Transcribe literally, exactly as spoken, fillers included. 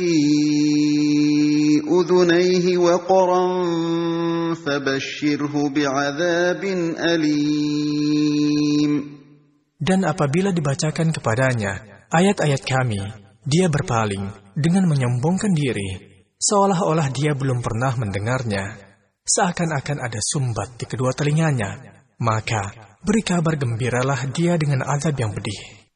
أذنيه وقرا فبشره بعذاب أليم. Dan apabila dibacakan kepadanya ayat-ayat kami, dia berpaling dengan menyombongkan diri, seolah-olah dia belum pernah mendengarnya, seakan-akan ada sumbat di kedua telinganya. Maka beri kabar gembiralah dia dengan azab yang pedih.